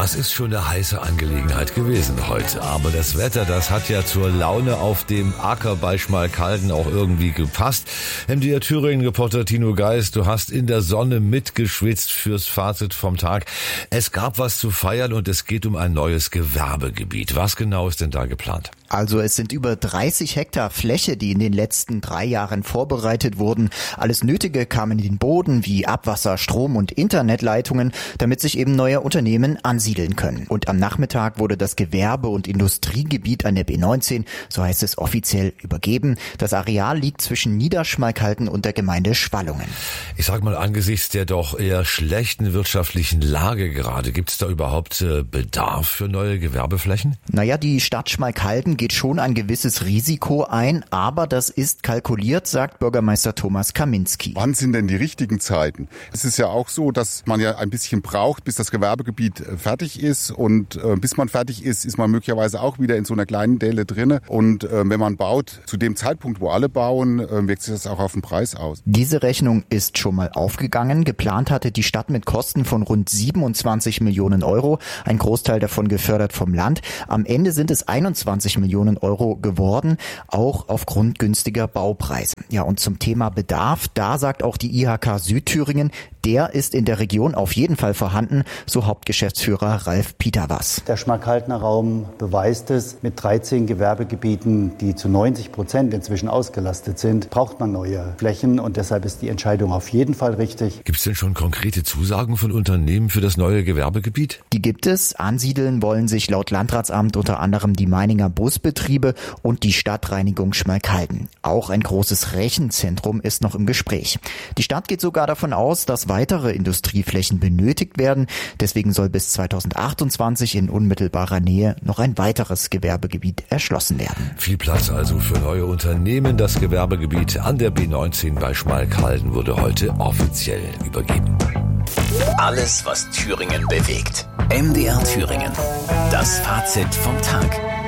Das ist schon eine heiße Angelegenheit gewesen heute. Aber das Wetter, das hat ja zur Laune auf dem Acker bei Schmalkalden auch irgendwie gepasst. MDR Thüringen-Reporter Tino Geist, du hast in der Sonne mitgeschwitzt fürs Fazit vom Tag. Es gab was zu feiern und es geht um ein neues Gewerbegebiet. Was genau ist denn da geplant? Also es sind über 30 Hektar Fläche, die in den letzten 3 Jahren vorbereitet wurden. Alles Nötige kam in den Boden, wie Abwasser, Strom und Internetleitungen, damit sich eben neue Unternehmen ansiedeln können. Und am Nachmittag wurde das Gewerbe- und Industriegebiet an der B19, so heißt es offiziell, übergeben. Das Areal liegt zwischen Niederschmalkalden und der Gemeinde Schwallungen. Ich sag mal, angesichts der doch eher schlechten wirtschaftlichen Lage gerade, gibt es da überhaupt Bedarf für neue Gewerbeflächen? Naja, die Stadt Schmalkalden geht schon ein gewisses Risiko ein, aber das ist kalkuliert, sagt Bürgermeister Thomas Kaminski. Wann sind denn die richtigen Zeiten? Es ist ja auch so, dass man ja ein bisschen braucht, bis das Gewerbegebiet fertig ist, und bis man fertig ist, ist man möglicherweise auch wieder in so einer kleinen Delle drinne, und wenn man baut, zu dem Zeitpunkt, wo alle bauen, wirkt sich das auch auf den Preis aus. Diese Rechnung ist schon mal aufgegangen. Geplant hatte die Stadt mit Kosten von rund 27 Millionen Euro, ein Großteil davon gefördert vom Land. Am Ende sind es 21 Millionen Euro geworden, auch aufgrund günstiger Baupreise. Ja, und zum Thema Bedarf, da sagt auch die IHK Südthüringen, der ist in der Region auf jeden Fall vorhanden, so Hauptgeschäftsführer Ralf Pieterwas. Der Schmalkaldener Raum beweist es. Mit 13 Gewerbegebieten, die zu 90% inzwischen ausgelastet sind, braucht man neue Flächen, und deshalb ist die Entscheidung auf jeden Fall richtig. Gibt es denn schon konkrete Zusagen von Unternehmen für das neue Gewerbegebiet? Die gibt es. Ansiedeln wollen sich laut Landratsamt unter anderem die Meininger Busbetriebe und die Stadtreinigung Schmalkalden. Auch ein großes Rechenzentrum ist noch im Gespräch. Die Stadt geht sogar davon aus, dass weitere Industrieflächen benötigt werden. Deswegen soll bis 2028 in unmittelbarer Nähe noch ein weiteres Gewerbegebiet erschlossen werden. Viel Platz also für neue Unternehmen. Das Gewerbegebiet an der B19 bei Schmalkalden wurde heute offiziell übergeben. Alles, was Thüringen bewegt. MDR Thüringen. Das Fazit vom Tag.